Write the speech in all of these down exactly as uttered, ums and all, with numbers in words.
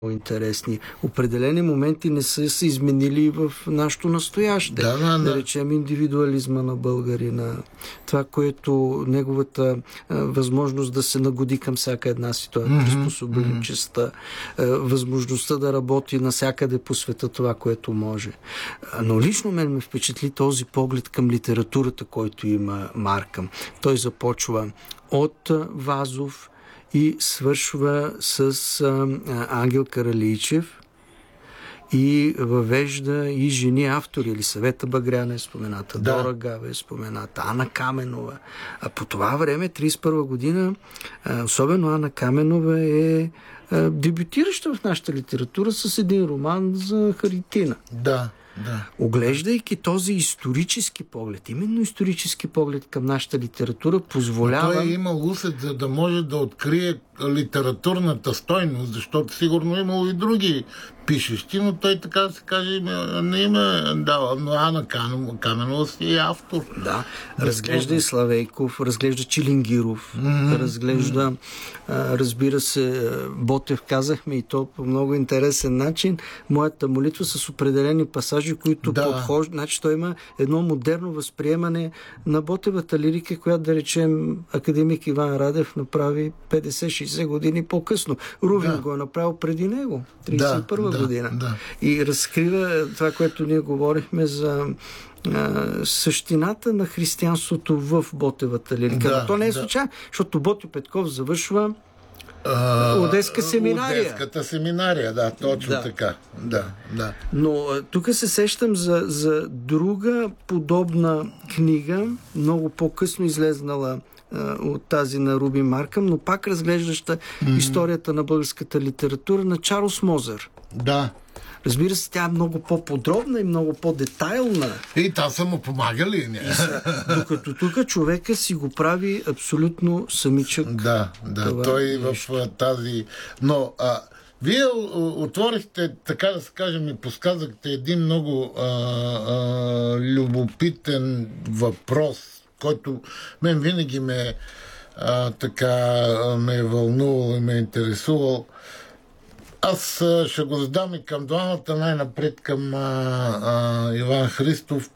интересни. Определени моменти не са се изменили в нашето настояще. Да, да, да. Да речем индивидуализма на българина. Това, което неговата а, възможност да се нагоди към всяка една ситуация, mm-hmm. приспособленчеста, mm-hmm. възможността да работи навсякъде по света това, което може. Но лично мен ме впечатли този поглед към литературата, който има Маркъм. Той започва от Вазов и свършва с а, Ангел Каралийчев и въвежда и жени автори. Елисавета Багряна е спомената, да. Дора Гава е спомената, Ана Каменова. А по това време, тридесет и първа година, а, особено Ана Каменова е а, дебютираща в нашата литература с един роман за Харитина. Да. Да. Оглеждайки този исторически поглед, именно исторически поглед към нашата литература, позволява... Но той е имал усет, за да може да открие литературната стойност, защото сигурно имало и други пишещи, но той, така да се каже, не има дава, но Ана Каменова си е автор. Да, разглежда и Славейков, разглежда Чилингиров, mm-hmm. разглежда, а, разбира се, Ботев, казахме, и то по много интересен начин, Моята молитва с определени пасажи, които да. подхождат. Значи той има едно модерно възприемане на Ботевата лирика, която, да речем, академик Иван Радев направи петдесет-шейсет години по-късно. Рувин да. го е направил преди него, тридесет и първа да, година. Да. И разкрива това, което ние говорихме за а, същината на християнството в Ботевата лирика. Да, но то не е случайно, да. защото Ботьо Петков завършва Uh, Одеска семинария. Одеската семинария, да, точно да. така. Да, да. Но тук се сещам за, за друга подобна книга, много по-късно излезнала uh, от тази на Руби Маркъм, но пак разглеждаща mm-hmm. историята на българската литература на Чарлз Мозър. Да. Разбира се, тя е много по-подробна и много по-детайлна. И та са му помагали. Не? Са, докато тук човека си го прави абсолютно самичък. Да, да, той нещо. В тази... Но а, вие отворихте, така да се кажем, и подсказахте един много а, а, любопитен въпрос, който мен винаги ме а, така ме е вълнувал и ме е интересувал. Аз а, ще го задам и към двамата, най-напред към а, а, Иван Христов.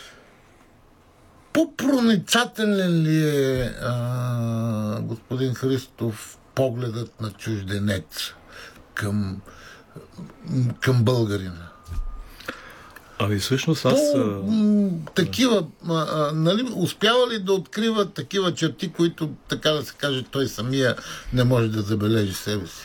По-проницателен ли е, а, господин Христов, погледът на чужденец към, към българина? Ами всъщност аз... По, м, такива, а, а, нали, успява ли да открива такива черти, които, така да се каже, той самия не може да забележи себе си?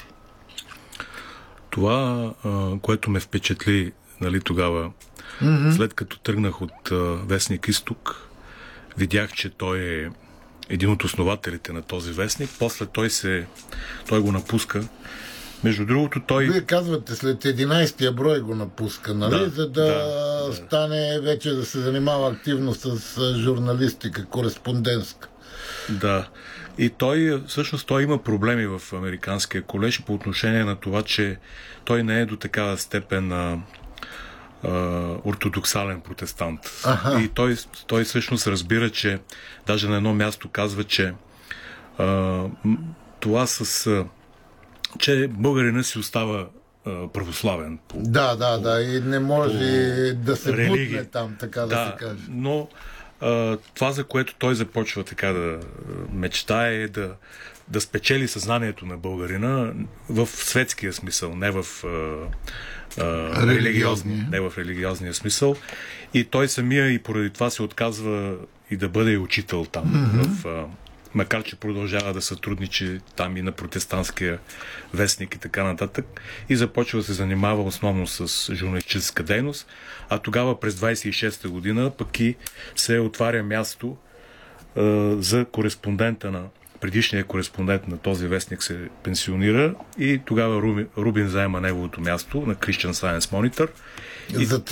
Това, което ме впечатли, нали, тогава, mm-hmm. след като тръгнах от вестник Изток, видях, че той е един от основателите на този вестник. После той се, той го напуска. Между другото, той... Вие казвате, след единайсетия брой го напуска, нали? Да, за да, да стане вече да се занимава активно с журналистика, кореспондентска. Да. И той, всъщност, той има проблеми в Американския колеж по отношение на това, че той не е до такава степен а, а, ортодоксален протестант. Аха. И той, той всъщност разбира, че даже на едно място казва, че а, това с... А, че българина си остава а, православен. По, да, да, по, да. И не може да се религия. Бутне там, така да, да се каже. Но Uh, това, за което той започва така да мечтае, е да, да спечели съзнанието на българина в светския смисъл, не в uh, uh, религиозния, не в религиозния смисъл. И той самия и поради това се отказва и да бъде учител там, mm-hmm. в, uh, макар че продължава да сътрудничи там и на протестантския вестник и така нататък. И започва да се занимава основно с журналистическа дейност. А тогава през двайсет и шеста година пък и се отваря място а, за кореспондента на предишния кореспондент на този вестник се пенсионира и тогава Рубин, Рубин заема неговото място на Christian Science Monitor. И